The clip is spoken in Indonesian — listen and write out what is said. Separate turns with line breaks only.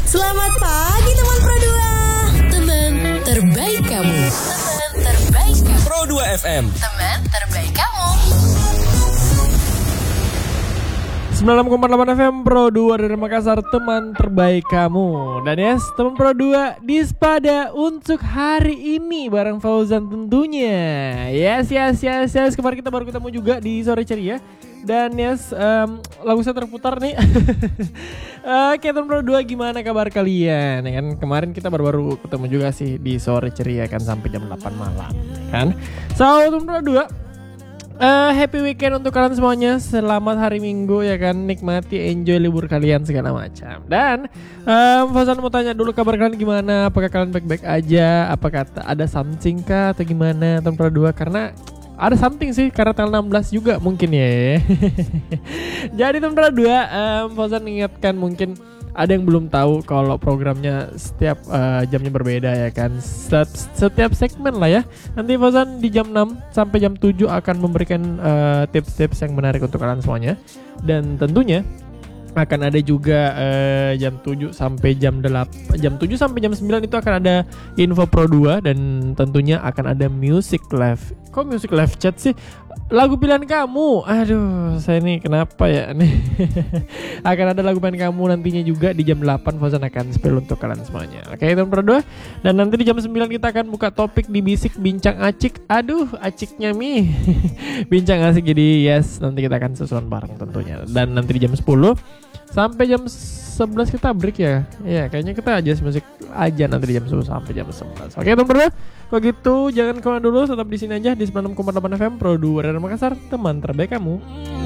Selamat pagi teman Pro 2. Teman terbaik kamu. Teman terbaik kamu.
Pro 2 FM.
Teman terbaik kamu.
96,8 FM Pro 2 dari Makassar, teman terbaik kamu. Dan yes, teman Pro 2 Dispada untuk hari ini bareng Fauzan tentunya. Yes. Kemarin kita baru ketemu juga di Sore Ceria. Dan yes, lagu saya terputar nih. Oke, teman Pro 2, gimana kabar kalian? Ya kan kemarin kita baru ketemu juga sih di Sore Ceria kan sampai jam 8 malam kan. So, teman Pro 2, happy weekend untuk kalian semuanya. Selamat hari Minggu ya kan. Nikmati, enjoy libur kalian segala macam. Dan Fauzan mau tanya dulu kabar kalian gimana. Apakah kalian baik-baik aja? Apakah ada something kah atau gimana teman Pro 2? Karena ada something sih karena tanggal 16 juga mungkin ya. Jadi teman Pro 2, Fauzan mengingatkan mungkin ada yang belum tahu kalau programnya setiap jamnya berbeda ya kan. Setiap segmen lah ya. Nanti Fauzan di jam 6 sampai jam 7 akan memberikan tips-tips yang menarik untuk kalian semuanya. Dan tentunya akan ada juga jam 7 sampai jam 8, jam 7 sampai jam 9 itu akan ada info Pro 2 dan tentunya akan ada music live. Kok music live chat sih? Lagu pilihan kamu. Aduh, saya nih kenapa ya nih. Akan ada lagu pilihan kamu nantinya juga di jam 8 Fauzan akan spill untuk kalian semuanya. Oke, teman Pro 2. Dan nanti di jam 9 kita akan buka topik di Bisik Bincang Acik. Aduh, aciknya mi. Bincang asik, jadi yes, nanti kita akan susulan bareng tentunya. Dan nanti di jam 10 sampai jam 11 kita break ya. Iya, kayaknya kita aja musik aja nanti di jam 10 sampai jam 11. Oke, teman Pro 2. Kalau gitu jangan kemana dulu, tetap di sini aja di 96,8 FM Pro 2 dari Makassar, teman terbaik kamu.